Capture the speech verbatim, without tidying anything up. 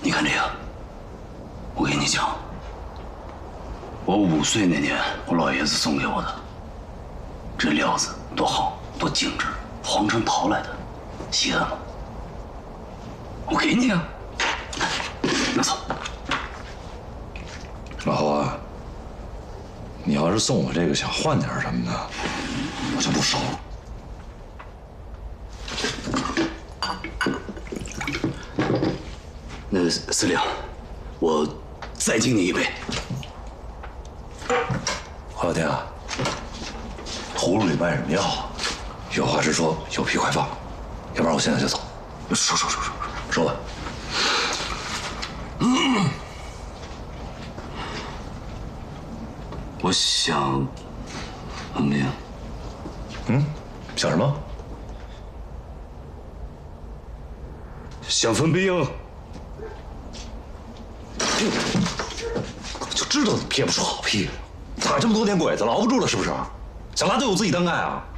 你看这个，我跟你讲，我五岁那年我老爷子送给我的，这料子多好，多精致，皇城淘来的，稀罕吗？我给你啊，拿走。 老侯啊，你要是送我这个想换点什么的，我就不收了。 那司令，我再敬你一杯。 何小天啊，葫芦里卖什么药？有话直说，有屁快放，要不然我现在就走。说说说说说吧。 嗯，我想文明。 嗯，想什么？ 想分兵。 就知道你撇不出好屁来，打这么多年鬼子了，熬不住了是不是？想拉队伍自己单干啊？